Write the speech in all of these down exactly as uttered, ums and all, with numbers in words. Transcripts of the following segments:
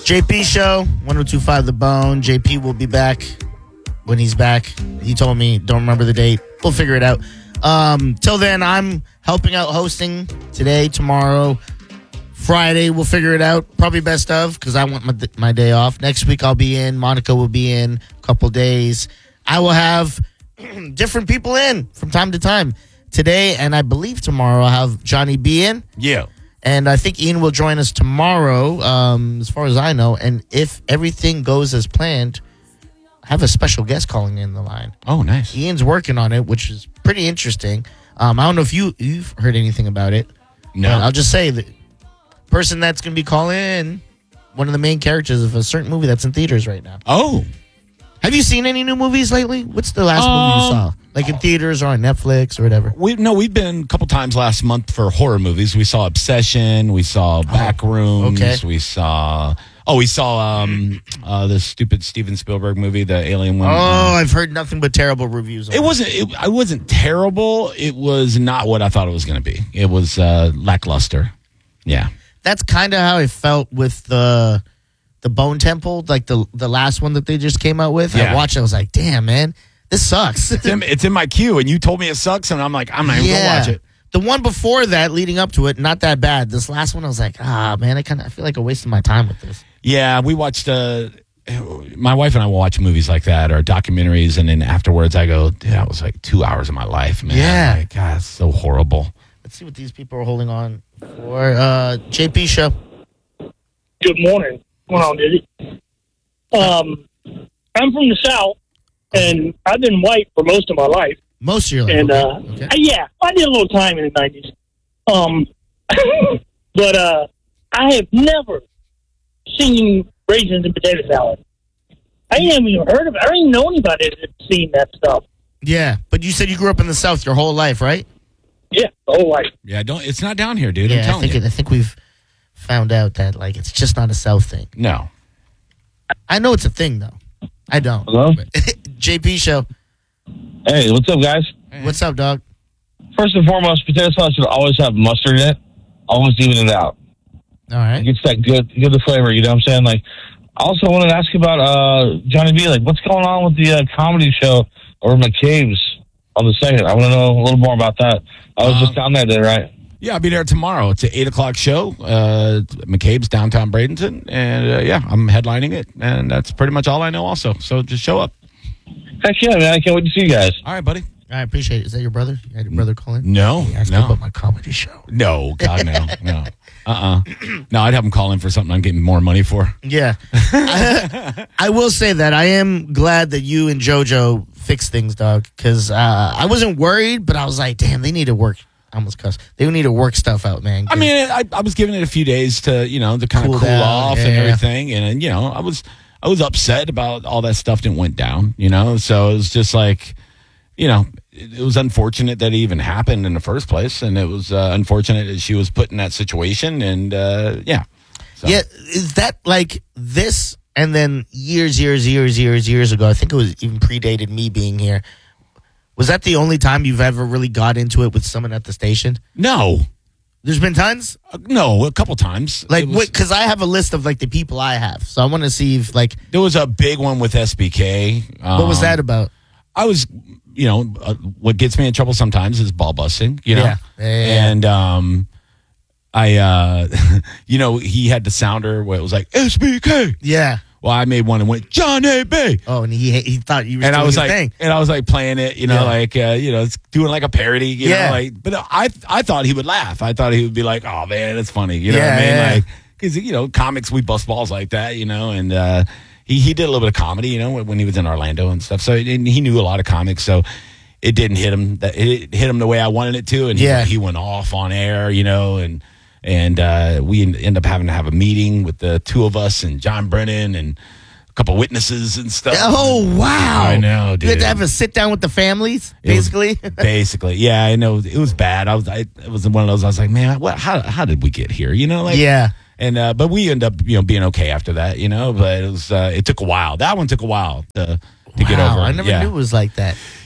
J P Show, one oh two point five The Bone. J P will be back when he's back. He told me, don't remember the date. We'll figure it out. Um, till then, I'm helping out hosting today, tomorrow, Friday. We'll figure it out. Probably best of, because I want my, my day off. Next week, I'll be in. Monica will be in a couple days. I will have different people in from time to time. Today, and I believe tomorrow, I'll have Johnny B in. Yeah. And I think Ian will join us tomorrow, um, as far as I know. And if everything goes as planned, I have a special guest calling in the line. Oh, nice. Ian's working on it, which is pretty interesting. Um, I don't know if you, you've heard anything about it. No. But I'll just say the person that's going to be calling in, one of the main characters of a certain movie that's in theaters right now. Oh. Have you seen any new movies lately? What's the last um, movie you saw? Like in theaters or on Netflix or whatever? We No, we've been a couple times last month for horror movies. We saw Obsession. We saw Backrooms. okay. We saw... Oh, we saw um, uh, the stupid Steven Spielberg movie, the Alien one. Oh, uh, I've heard nothing but terrible reviews on It wasn't. It, it wasn't terrible. It was not what I thought it was going to be. It was uh, lackluster. Yeah. That's kind of how I felt with the the Bone Temple, like the the last one that they just came out with. Yeah. I watched it. I was like, damn, man, this sucks. It's in, it's in my queue, and you told me it sucks, and I'm like, I'm not even going to watch it. The one before that, leading up to it, not that bad. This last one, I was like, ah, man, I kind of I feel like I wasted my time with this. Yeah, we watched. Uh, my wife and I will watch movies like that or documentaries, and then afterwards, I go, dude, that was like two hours of my life, man. Yeah. Like, God, it's so horrible. Let's see what these people are holding on for. Uh, J P Show. Good morning. What's going on, Dizzy? Um, I'm from the South, and I've been white for most of my life. Most of your life. And, uh, okay. uh, yeah, I did a little time in the nineties. Um, but uh, I have never seen raisins and potato salad. I haven't even heard of it. I don't even know anybody that's seen that stuff. Yeah, but you said you grew up in the South your whole life, right? Yeah, the whole life. Yeah, don't. It's not down here, dude. I'm Yeah, I telling think you. it, I think we've found out that like it's just not a South thing. No. I know it's a thing though. I don't. Hello? J P Show. Hey, what's up, guys? What's up, dog? First and foremost, potato salad should always have mustard in it. Always even it out. All right. It gets that good, good the flavor. You know what I'm saying? Like, I also wanted to ask you about uh, Johnny B. Like, what's going on with the uh, comedy show over McCabe's on the second? I want to know a little more about that. I was Um, just down there today, right? Yeah, I'll be there tomorrow. It's an eight o'clock show. Uh, McCabe's downtown Bradenton, and uh, yeah, I'm headlining it, and that's pretty much all I know. Also, so just show up. Heck yeah, man! I can't wait to see you guys. All right, buddy. I appreciate it. Is that your brother? You had your brother call in? No, He asked no. me about my comedy show. No, God, no, no. Uh, uh No, I'd have him call in for something I'm getting more money for. Yeah. I, I will say that I am glad that you and JoJo fixed things, dog, because uh, I wasn't worried, but I was like, damn, they need to work. I almost cussed. They need to work stuff out, man. I mean, I, I was giving it a few days to, you know, to kind of Cool cool, down, off yeah. and everything, and you know, I was, I was upset about all that stuff that went down, you know, so it was just like, you know, it, it was unfortunate that it even happened in the first place, and it was uh, unfortunate that she was put in that situation, and uh, yeah, so. Yeah, is that like this? And then years, years, years, years, years ago, I think it was even predated me being here. Was that the only time you've ever really got into it with someone at the station? No, There's been tons? Uh, no, a couple times. Like, It was- because I have a list of, like, the people I have. So I want to see if, like, there was a big one with S B K. Um, what was that about? I was, you know, uh, what gets me in trouble sometimes is ball busting, you know? Yeah. Yeah, yeah, yeah. And, um, I, uh, you know, he had the sounder where it was like, S B K. Yeah. Well, I made one and went, Johnny B. Oh, and he he thought you were And doing I was your like, thing. and I was like playing it, you know, Yeah. like, uh, you know, it's doing like a parody, you Yeah. know, like, but I, I thought he would laugh. I thought he would be like, oh man, that's funny. You know Yeah, what I mean? yeah. Like, cause you know, comics, we bust balls like that, you know, and, uh, he, he did a little bit of comedy, you know, when he was in Orlando and stuff. So and he knew a lot of comics. So it didn't hit him that it hit him the way I wanted it to. And he, Yeah. he went off on air, you know, and, and, uh, we end up having to have a meeting with the two of us and John Brennan and a couple witnesses and stuff. Oh, wow. I know, dude. You had to have a sit down with the families, It was- basically? basically, yeah, I know it was bad. I was, I it was one of those. I was like, man, what? How, how did we get here? You know, like, Yeah. And uh, but we end up, you know, being okay after that. You know, but it was, uh, it took a while. That one took a while to to get Wow, over. I never yeah. knew it was like that.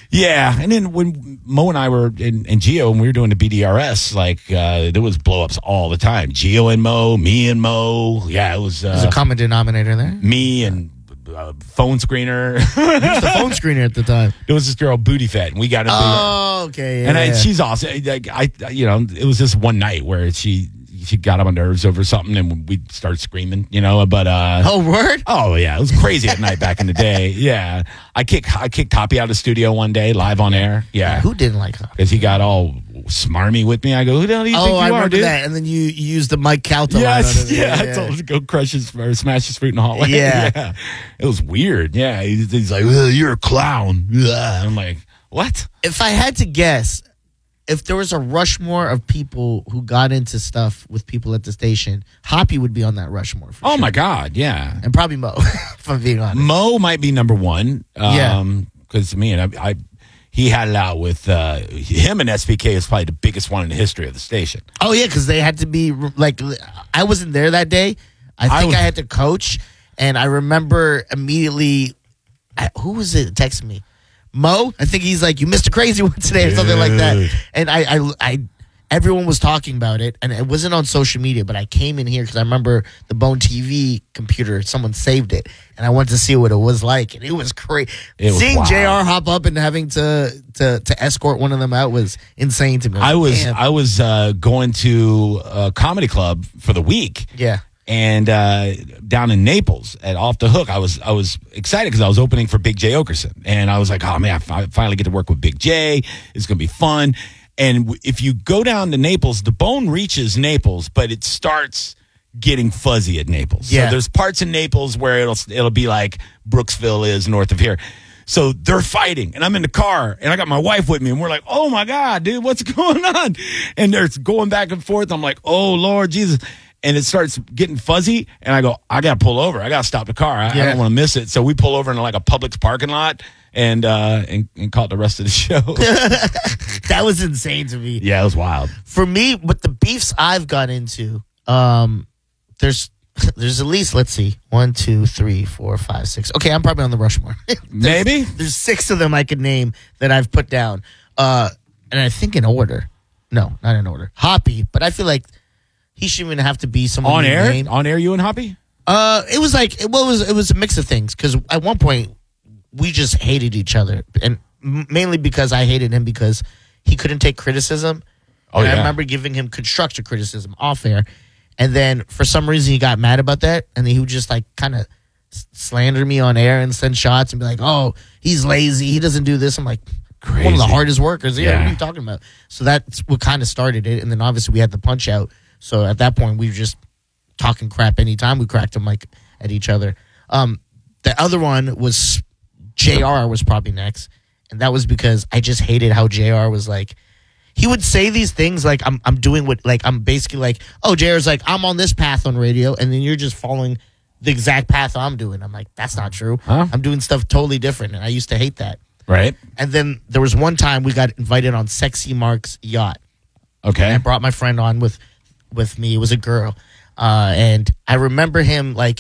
Yeah, and then when Mo and I were in, and Gio, and we were doing the B D R S, like uh, there was blow-ups all the time. Gio and Mo, me and Mo. Yeah, it was. Uh, There's a common denominator there. me and uh, phone screener. He was the phone screener at the time. There was this girl, Booty Fat, and we got into Oh, okay. Yeah, and I, yeah. she's awesome. Like, I, you know, it was just one night where she she got on my nerves over something, and we started screaming, you know. But uh, Oh, word? oh yeah, it was crazy at night back in the day. Yeah, I kicked I kicked Hoppy out of the studio one day live on air. Yeah, Who didn't like her? because he got all smarmy with me. I go, who the hell do you Oh, think you I are, remember dude? that. And then you, you used the Mike Calta line Yes, on it. yeah, I told him to go crush his or smash his fruit in the hallway. Yeah. It was weird. Yeah, he's, he's like, "Ugh, you're a clown. Ugh." I'm like, what? If I had to guess, if there was a Rushmore of people who got into stuff with people at the station, Hoppy would be on that Rushmore. For Oh sure. my God, yeah. And probably Mo, if I'm being honest. Mo might be number one. Yeah. Um, because me and I, I, he had it out with uh, him and S P K is probably the biggest one in the history of the station. Oh, yeah, because they had to be, like, I wasn't there that day. I I think was- I, had to coach, and I remember immediately, I, who was it texting me? Mo? I think he's like, you missed a crazy one today or something like that. Dude. And I, I, I, everyone was talking about it, and it wasn't on social media, but I came in here because I remember the Bone T V computer, someone saved it, and I wanted to see what it was like, and it was crazy. It was Seeing wild. J R hop up and having to, to, to escort one of them out was insane to me. I was Damn. I was uh, going to a comedy club for the week. yeah. And uh, down in Naples at Off the Hook, I was I was excited because I was opening for Big J Okerson, and I was like, "Oh man, I fi- finally get to work with Big J. It's gonna be fun." And w- if you go down to Naples, the Bone reaches Naples, but it starts getting fuzzy at Naples. Yeah. So there's parts in Naples where it'll it'll be like Brooksville is north of here. So they're fighting, and I'm in the car, and I got my wife with me, and we're like, "Oh my God, dude, what's going on?" And they're going back and forth. I'm like, "Oh Lord Jesus." And it starts getting fuzzy, and I go, I got to pull over. I got to stop the car. I, I Yeah. don't want to miss it. So we pull over in like a Publix parking lot and uh, and, and caught the rest of the show. That was insane to me. Yeah, it was wild. For me, with the beefs I've got into, um, there's there's at least, let's see, one, two, three, four, five, six. Okay, I'm probably on the Rushmore. Maybe? There's six of them I could name that I've put down. Uh, and I think in order. No, not in order. Hoppy, but I feel like he shouldn't even have to be someone On you air? name. On air, you and Hoppy? Uh, it was like it was it was a mix of things because at one point we just hated each other, and m- mainly because I hated him because he couldn't take criticism. Oh, and I yeah. remember giving him constructive criticism off air, and then for some reason he got mad about that, and then he would just like kind of slander me on air and send shots and be like, "Oh, he's lazy. He doesn't do this." I'm like, one of the Crazy. hardest workers. Yeah, Yeah. what are you talking about? So that's what kind of started it, and then obviously we had the punch out. So at that point, we were just talking crap anytime we cracked a mic at each other. Um, the other one was J R was probably next, and that was because I just hated how J R was like. He would say these things like I'm I'm doing what like I'm basically like, oh, J R's like I'm on this path on radio, and then you're just following the exact path I'm doing. I'm like, that's not true. Huh? I'm doing stuff totally different, and I used to hate that. Right? And then there was one time we got invited on Sexy Mark's yacht. Okay. I brought my friend on with with me. It was a girl, uh, and I remember him like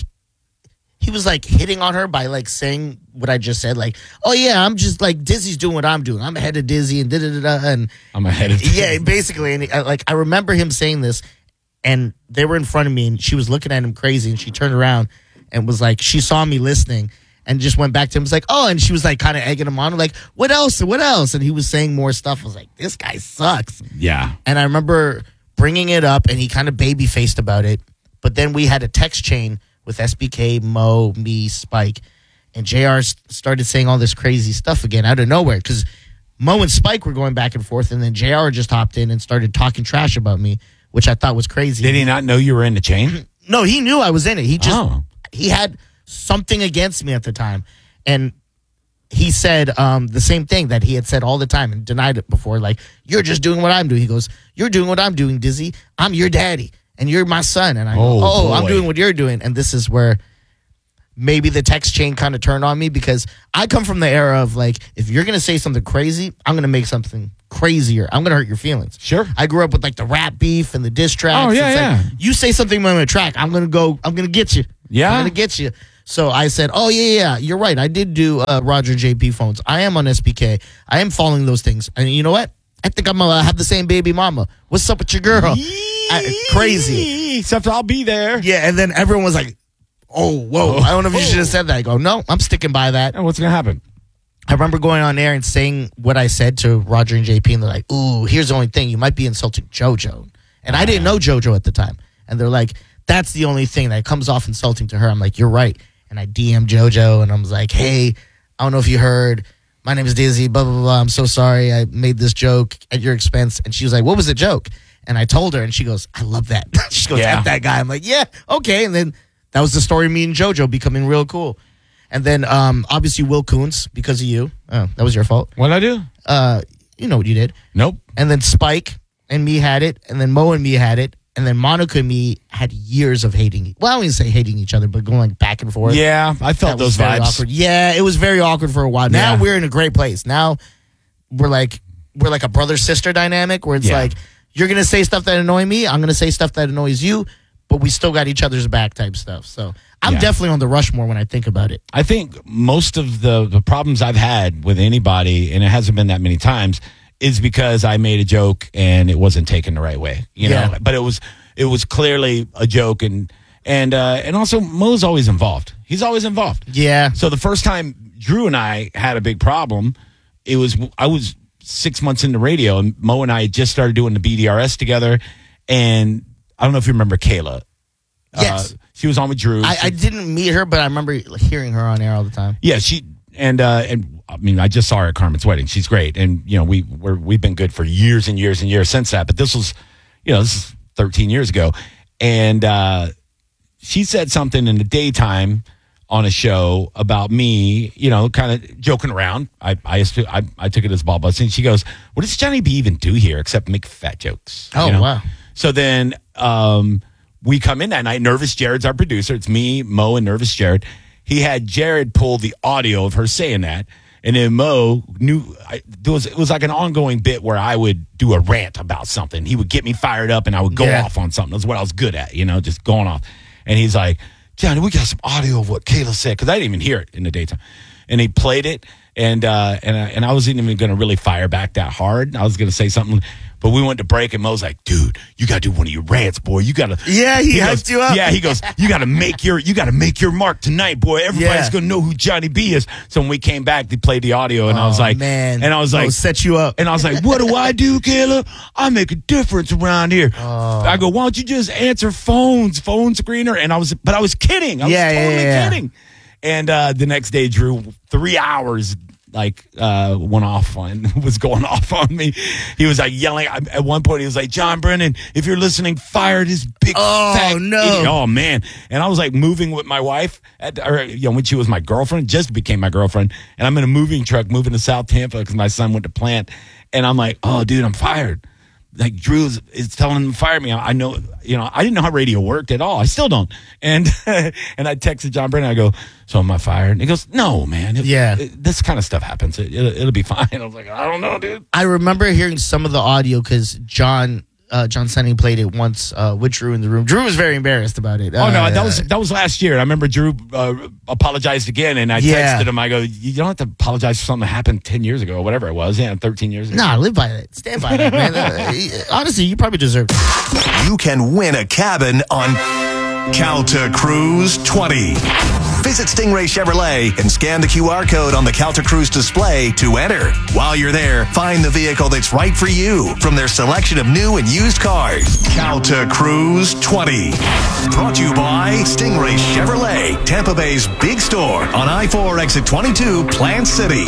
he was like hitting on her by like saying what I just said, like, "Oh yeah, I'm just like Dizzy's doing what I'm doing. I'm ahead of Dizzy and da da da da." And I'm ahead of yeah, basically, and uh, like I remember him saying this, and they were in front of me, and she was looking at him crazy, and she turned around and was like, she saw me listening. And just went back to him. Was like, oh, and she was like kind of egging him on, like, what else? What else? And he was saying more stuff. I was like, this guy sucks. Yeah. And I remember bringing it up, and he kind of baby faced about it. But then we had a text chain with S B K, Mo, me, Spike, and J R s- started saying all this crazy stuff again out of nowhere because Mo and Spike were going back and forth, and then J R just hopped in and started talking trash about me, which I thought was crazy. Did he not know you were in the chain? No, he knew I was in it. He just Oh. he had something against me at the time, and he said um, the same thing that he had said all the time and denied it before. Like, you're just doing what I'm doing. He goes, you're doing what I'm doing, Dizzy. I'm your daddy, and you're my son. And I go, Oh, oh, I'm boy. doing what you're doing. And this is where maybe the text chain kind of turned on me because I come from the era of like, if you're gonna say something crazy, I'm gonna make something crazier. I'm gonna hurt your feelings. Sure. I grew up with like the rap beef and the diss tracks. Oh, yeah, It's like, yeah. you say something on a track, I'm gonna go. I'm gonna get you. Yeah. I'm going to get you. So I said, oh, yeah, yeah, you're right. I did do uh, Roger and J P phones. I am on S P K. I am following those things. And you know what? I think I'm going to have the same baby mama. What's up with your girl? I, crazy. Except I'll be there. Yeah, and then everyone was like, oh, whoa. I don't know if you should have said that. I go, no, I'm sticking by that. And what's going to happen? I remember going on air and saying what I said to Roger and J P, and they're like, ooh, here's the only thing. You might be insulting JoJo. And I didn't know JoJo at the time. And they're like, that's the only thing that comes off insulting to her. I'm like, you're right. And I D M'd JoJo, and I was like, hey, I don't know if you heard. My name is Dizzy, blah, blah, blah. I'm so sorry I made this joke at your expense. And she was like, what was the joke? And I told her, and she goes, I love that. She goes, Yeah. F that guy. I'm like, yeah, okay. And then that was the story of me and JoJo becoming real cool. And then um, obviously Will Coons, because of you. Oh, that was your fault. What'd I do? Uh, you know what you did. Nope. And then Spike and me had it. And then Mo and me had it. And then Monica and me had years of hating. Well, I wouldn't say hating each other, but going like back and forth. Yeah, I felt That was those very vibes. awkward. Yeah, it was very awkward for a while. Now Yeah. we're in a great place. Now we're like we're like a brother sister dynamic where it's Yeah. like you're gonna say stuff that annoy me, I'm gonna say stuff that annoys you, but we still got each other's back type stuff. So I'm Yeah. definitely on the Rushmore when I think about it. I think most of the, the problems I've had with anybody, and it hasn't been that many times, is because I made a joke and it wasn't taken the right way. You know, Yeah. but it was it was clearly a joke, and and uh, and also Mo's always involved. He's always involved. Yeah. So the first time Drew and I had a big problem, it was I was six months into radio, and Mo and I had just started doing the B D R S together, and I don't know if you remember Kayla. Yes. Uh, she was on with Drew. I, She- I didn't meet her, but I remember hearing her on air all the time. Yeah, she and uh, and I mean, I just saw her at Carmen's wedding. She's great, and you know, we we're, we've been good for years and years and years since that. But this was, you know, this is thirteen years ago, and uh, she said something in the daytime on a show about me, you know, kind of joking around. I I, assume, I I took it as ball busting. She goes, "What does Johnny B even do here except make fat jokes?" Oh, You know? wow. So then um, we come in that night. Nervous Jared's our producer. It's me, Mo, and Nervous Jared. He had Jared pull the audio of her saying that, and then Mo knew I, there was it was like an ongoing bit where I would do a rant about something. He would get me fired up, and I would go Yeah. off on something. That's what I was good at, you know, just going off. And he's like, "Johnny, we got some audio of what Kayla said," because I didn't even hear it in the daytime. And he played it, and uh, and I, and I wasn't even going to really fire back that hard. I was going to say something. But we went to break, and Mo's like, "Dude, you got to do one of your rants, boy. You got to." Yeah, he goes, hyped you up. Yeah, he goes, "You got to make your, you got to make your mark tonight, boy. Everybody's Yeah. gonna know who Johnny B is." So when we came back, they played the audio, and I was Oh, like, man. and I was like, Oh, set you up. and I was like, "What do I do, Kayla? I make a difference around here." Oh. I go, "Why don't you just answer phones, phone screener?" And I was, but I was kidding. I was Yeah, yeah, totally yeah. kidding. And uh, the next day, Drew, three hours. Like uh, went off on was going off on me. He was like yelling at one point. He was like, "John Brennan, if you're listening, fire this big Oh, fat no. idiot." Oh man! And I was like moving with my wife, at, or you know when she was my girlfriend, just became my girlfriend. And I'm in a moving truck moving to South Tampa because my son went to plant. And I'm like, "Oh, dude, I'm fired." Like Drew is, is telling him to fire me. I know, you know, I didn't know how radio worked at all. I still don't. And and I texted John Brennan. I go, "So am I fired?" And he goes, "No, man. It- Yeah. it- this kind of stuff happens. It, it'll, it'll be fine." I was like, "I don't know, dude." I remember hearing some of the audio because John uh, John Sunny played it once uh, with Drew in the room. Drew was very embarrassed about it. Oh no, Uh, that was that was last year. I remember Drew uh, apologized again, and I Yeah. texted him. I go, "You don't have to apologize for something that happened ten years ago, or whatever it was. Yeah, thirteen years ago." Nah, live by that. Stand by that, man. Uh, honestly, you probably deserve it. You can win a cabin on Calta Cruise twenty. Visit Stingray Chevrolet and scan the Q R code on the Calta Cruise display to enter. While you're there, find the vehicle that's right for you from their selection of new and used cars. Calta Cruise twenty. Brought to you by Stingray Chevrolet, Tampa Bay's big store on I four exit twenty-two, Plant City.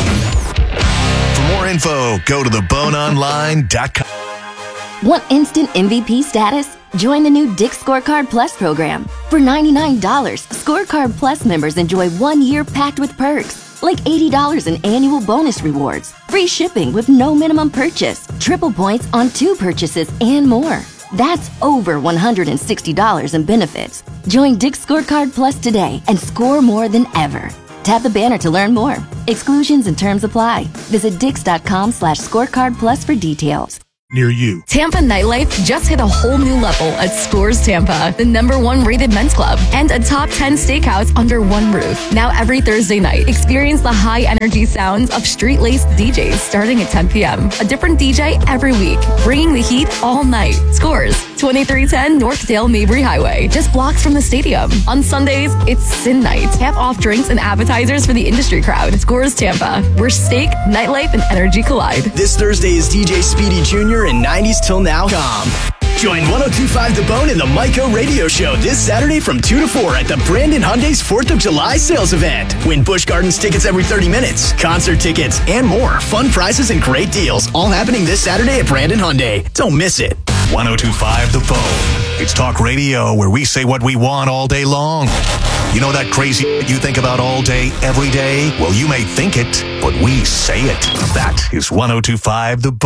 For more info, go to the bone online dot com. Want instant M V P status? Join the new Dick's Scorecard Plus program. For ninety-nine dollars, Scorecard Plus members enjoy one year packed with perks, like eighty dollars in annual bonus rewards, free shipping with no minimum purchase, triple points on two purchases, and more. That's over one hundred sixty dollars in benefits. Join Dick's Scorecard Plus today and score more than ever. Tap the banner to learn more. Exclusions and terms apply. Visit dix.com slash scorecard plus for details. near you. Tampa nightlife just hit a whole new level at Scores Tampa, the number one rated men's club, and a top ten steakhouse under one roof. Now every Thursday night, experience the high energy sounds of street-laced D Js starting at ten p.m. A different D J every week, bringing the heat all night. Scores, twenty-three ten Northdale Mabry Highway, just blocks from the stadium. On Sundays, it's Sin Night. Half off drinks and appetizers for the industry crowd. Scores Tampa, where steak, nightlife, and energy collide. This Thursday is D J Speedy Junior and nineties Till Now. Com. Join one oh two point five The Bone in the Myco Radio Show this Saturday from two to four at the Brandon Hyundai's fourth of July sales event. Win Busch Gardens tickets every thirty minutes, concert tickets, and more. Fun prizes and great deals. All happening this Saturday at Brandon Hyundai. Don't miss it. one oh two point five The Bone. It's talk radio where we say what we want all day long. You know that crazy you think about all day, every day? Well, you may think it, but we say it. That is one oh two point five The Bone.